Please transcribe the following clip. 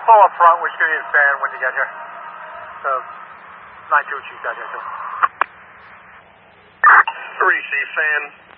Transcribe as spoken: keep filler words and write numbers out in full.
pull up front. We're just going to need a fan when you get here. So, nine two, what you got here, too. three C fan.